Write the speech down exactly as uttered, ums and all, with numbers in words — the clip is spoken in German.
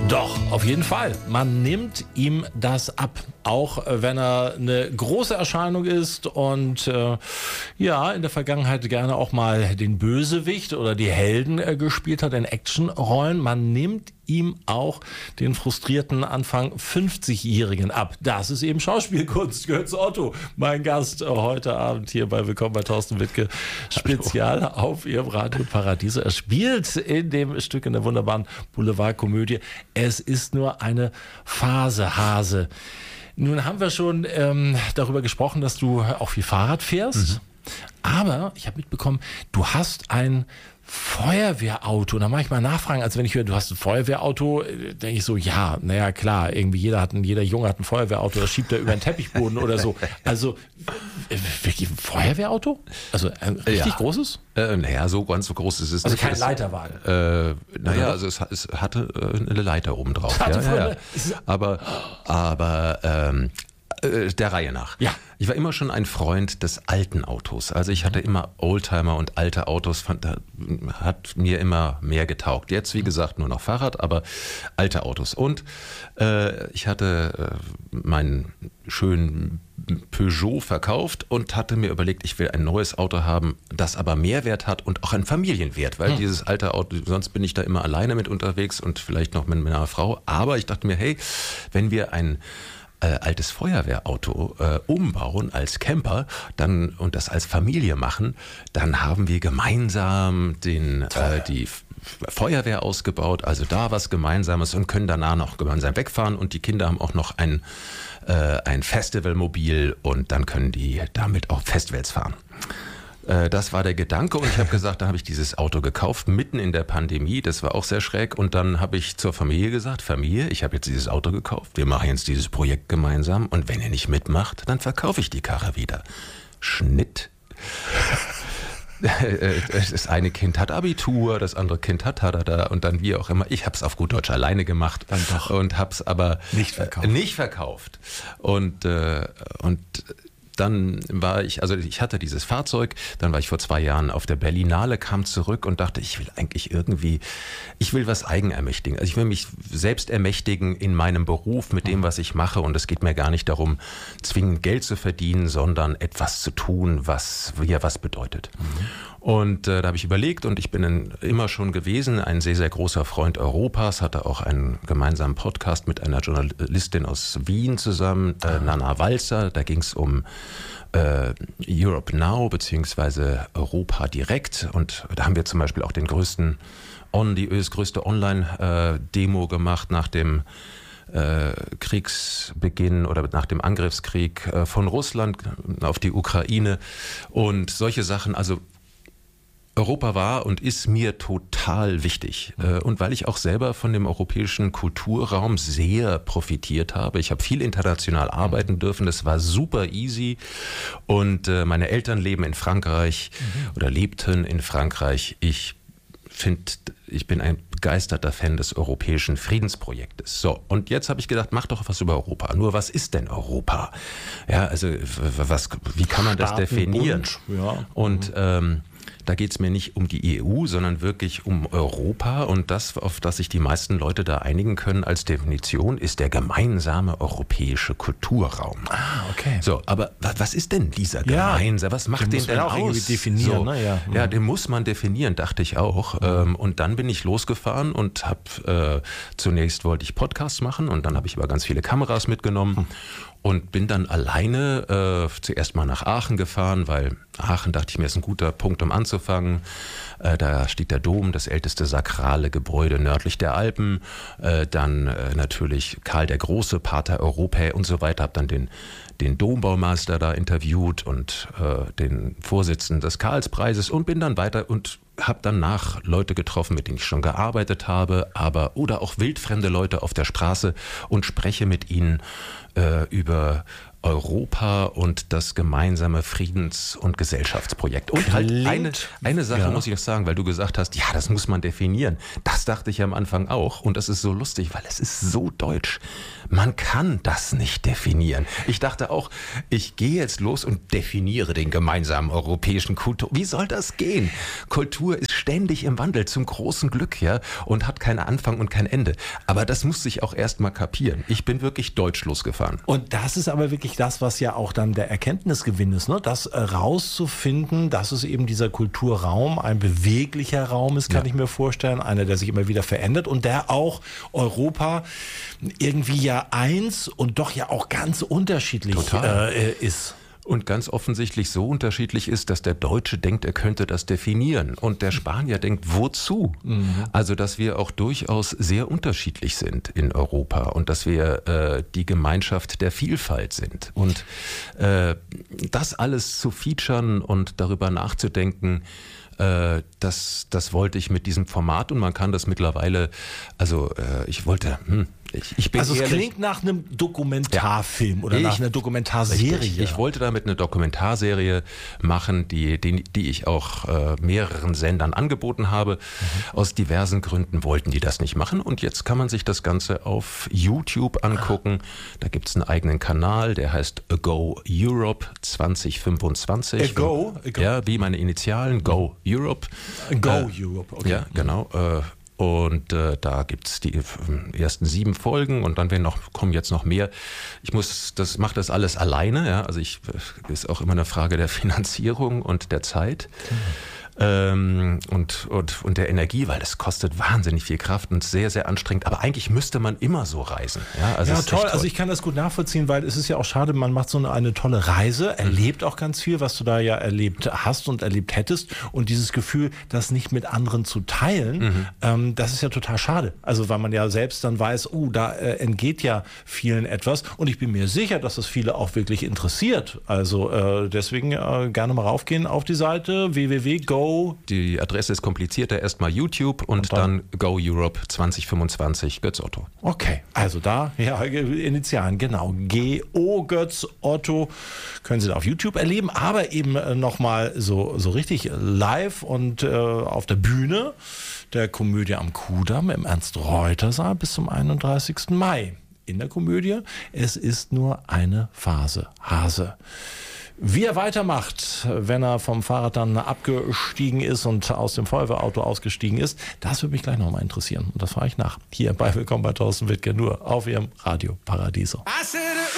Doch, auf jeden Fall. Man nimmt ihm das ab. Auch wenn er eine große Erscheinung ist und äh, ja, in der Vergangenheit gerne auch mal den Bösewicht oder die Helden äh, gespielt hat in Actionrollen. Man nimmt ihm auch den frustrierten Anfang fünfzigjährigen ab. Das ist eben Schauspielkunst. Gehört zu Otto. Mein Gast heute Abend hier bei Willkommen bei Thorsten Wittke. Spezial auf Ihrem Radio Paradiso. Er spielt in dem Stück in der wunderbaren Boulevardkomödie. Es ist nur eine Phase, Hase. Nun haben wir schon ähm, darüber gesprochen, dass du auch viel Fahrrad fährst. Mhm. Aber ich habe mitbekommen, du hast ein Feuerwehrauto. Da mache ich mal Nachfragen. Also wenn ich höre, du hast ein Feuerwehrauto, denke ich so, ja, naja, klar, irgendwie jeder hat ein, jeder Junge hat ein Feuerwehrauto, das schiebt er über den Teppichboden oder so. Also wirklich ein Feuerwehrauto? Also ein richtig ja. großes? Äh, naja, so ganz so groß ist es also nicht. Also kein Leiterwagen? Äh, naja, also es, es hatte äh, eine Leiter oben drauf. Ja, ja, ja. Aber, aber ähm, der Reihe nach. Ja. Ich war immer schon ein Freund des alten Autos. Also ich hatte immer Oldtimer und alte Autos, fand, hat mir immer mehr getaugt. Jetzt, wie gesagt, nur noch Fahrrad, aber alte Autos. Und äh, ich hatte äh, meinen schönen Peugeot verkauft und hatte mir überlegt, ich will ein neues Auto haben, das aber Mehrwert hat und auch einen Familienwert, weil hm. dieses alte Auto, sonst bin ich da immer alleine mit unterwegs und vielleicht noch mit meiner Frau. Aber ich dachte mir, hey, wenn wir ein Äh, altes Feuerwehrauto äh, umbauen als Camper dann und das als Familie machen, dann haben wir gemeinsam den, äh, die F- Feuerwehr ausgebaut, also da was Gemeinsames und können danach noch gemeinsam wegfahren und die Kinder haben auch noch ein, äh, ein Festivalmobil und dann können die damit auch Festivals fahren. Das war der Gedanke und ich habe gesagt, da habe ich dieses Auto gekauft, mitten in der Pandemie, das war auch sehr schräg und dann habe ich zur Familie gesagt, Familie, ich habe jetzt dieses Auto gekauft, wir machen jetzt dieses Projekt gemeinsam und wenn ihr nicht mitmacht, dann verkaufe ich die Karre wieder. Schnitt. Das eine Kind hat Abitur, das andere Kind hat Hadada und dann wie auch immer. Ich habe es auf gut Deutsch alleine gemacht dann doch. Und habe es aber nicht verkauft. Äh, nicht verkauft. Und, äh, und dann war ich, also ich hatte dieses Fahrzeug, dann war ich vor zwei Jahren auf der Berlinale, kam zurück und dachte, ich will eigentlich irgendwie, ich will was Eigenermächtigen. Also ich will mich selbst ermächtigen in meinem Beruf mit dem, was ich mache und es geht mir gar nicht darum, zwingend Geld zu verdienen, sondern etwas zu tun, was mir was bedeutet. Mhm. Und äh, da habe ich überlegt und ich bin ein, immer schon gewesen, ein sehr, sehr großer Freund Europas, hatte auch einen gemeinsamen Podcast mit einer Journalistin aus Wien zusammen, äh, Nana Walzer, da ging es um äh, Europe Now beziehungsweise Europa direkt und da haben wir zum Beispiel auch den größten, on, die größte Online-Demo äh, gemacht nach dem Äh, Kriegsbeginn oder nach dem Angriffskrieg äh, von Russland auf die Ukraine und solche Sachen, also Europa war und ist mir total wichtig. Und weil ich auch selber von dem europäischen Kulturraum sehr profitiert habe. Ich habe viel international arbeiten dürfen. Das war super easy. Und meine Eltern leben in Frankreich mhm. oder lebten in Frankreich. Ich finde, ich bin ein begeisterter Fan des europäischen Friedensprojektes. So, und jetzt habe ich gedacht, mach doch was über Europa. Nur was ist denn Europa? Ja, also was, wie kann man das definieren? Ja. Und ähm, da geht es mir nicht um die E U, sondern wirklich um Europa. Und das, auf das sich die meisten Leute da einigen können als Definition, ist der gemeinsame europäische Kulturraum. Ah, okay. So, aber was ist denn dieser gemeinsame? Ja, was macht den, den denn auch aus? Irgendwie definieren, so, ne? ja. ja, den muss man definieren, dachte ich auch. Mhm. Und dann bin ich losgefahren und habe, äh, zunächst wollte ich Podcasts machen und dann habe ich aber ganz viele Kameras mitgenommen. Mhm. Und bin dann alleine äh, zuerst mal nach Aachen gefahren, weil Aachen, dachte ich mir, ist ein guter Punkt, um anzufangen. Äh, da steht der Dom, das älteste sakrale Gebäude nördlich der Alpen. Äh, dann äh, natürlich Karl der Große, Pater Europae und so weiter. Hab dann den, den Dombaumeister da interviewt und äh, den Vorsitzenden des Karlspreises und bin dann weiter und habe danach Leute getroffen, mit denen ich schon gearbeitet habe, aber oder auch wildfremde Leute auf der Straße und spreche mit ihnen äh, über Europa und das gemeinsame Friedens- und Gesellschaftsprojekt. Und halt eine, eine Sache ja. muss ich noch sagen, weil du gesagt hast, ja, das muss man definieren. Das dachte ich am Anfang auch. Und das ist so lustig, weil es ist so deutsch. Man kann das nicht definieren. Ich dachte auch, ich gehe jetzt los und definiere den gemeinsamen europäischen Kultur. Wie soll das gehen? Kultur ist ständig im Wandel, zum großen Glück, ja, und hat keinen Anfang und kein Ende. Aber das musste ich auch erst mal kapieren. Ich bin wirklich deutschlos gefahren. Und das ist aber wirklich das, was ja auch dann der Erkenntnisgewinn ist, ne? Das äh, rauszufinden, dass es eben dieser Kulturraum ein beweglicher Raum ist, kann ja. ich mir vorstellen, einer, der sich immer wieder verändert und der auch Europa irgendwie ja eins und doch ja auch ganz unterschiedlich äh, ist. Und ganz offensichtlich so unterschiedlich ist, dass der Deutsche denkt, er könnte das definieren und der Spanier denkt, wozu? Mhm. Also, dass wir auch durchaus sehr unterschiedlich sind in Europa und dass wir äh, die Gemeinschaft der Vielfalt sind. Und äh, das alles zu featuren und darüber nachzudenken, äh, das, das wollte ich mit diesem Format und man kann das mittlerweile, also äh, ich wollte... Hm, Ich, ich bin also es ehrlich, klingt nach einem Dokumentarfilm ja. oder ich, nach einer Dokumentarserie. Richtig. Ich wollte damit eine Dokumentarserie machen, die, die, die ich auch äh, mehreren Sendern angeboten habe. Mhm. Aus diversen Gründen wollten die das nicht machen und jetzt kann man sich das Ganze auf YouTube angucken. Da gibt es einen eigenen Kanal, der heißt Go Europe zwanzig fünfundzwanzig. Go? Go? Ja, wie meine Initialen, Go Europe. Go äh, Europe, okay. Ja, genau. Äh, Und äh, da gibt's die ersten sieben Folgen und dann werden noch, kommen jetzt noch mehr. Ich muss, das mache das alles alleine, ja. Also ich ist auch immer eine Frage der Finanzierung und der Zeit. Mhm. Ähm, und, und, und der Energie, weil das kostet wahnsinnig viel Kraft und sehr, sehr anstrengend. Aber eigentlich müsste man immer so reisen. Ja, also ja toll. toll. Also ich kann das gut nachvollziehen, weil es ist ja auch schade, man macht so eine, eine tolle Reise, erlebt auch ganz viel, was du da ja erlebt hast und erlebt hättest. Und dieses Gefühl, das nicht mit anderen zu teilen, mhm. ähm, das ist ja total schade. Also weil man ja selbst dann weiß, oh, da äh, entgeht ja vielen etwas. Und ich bin mir sicher, dass das viele auch wirklich interessiert. Also äh, deswegen äh, gerne mal raufgehen auf die Seite w w w punkt go. Die Adresse ist komplizierter, erstmal YouTube und, und dann, dann Go Europe zwanzig fünfundzwanzig Götz Otto. Okay, also da, ja, Initialen, genau. G O Götz Otto können Sie da auf YouTube erleben, aber eben nochmal so, so richtig live und äh, auf der Bühne der Komödie am Kudamm im Ernst-Reuter-Saal bis zum einunddreißigsten Mai. In der Komödie, es ist nur eine Phase, Hase. Wie er weitermacht, wenn er vom Fahrrad dann abgestiegen ist und aus dem Feuerwehrauto ausgestiegen ist, das würde mich gleich nochmal interessieren. Und das frage ich nach. Hier bei Willkommen bei Thorsten Wittger, nur auf Ihrem Radio Paradiso.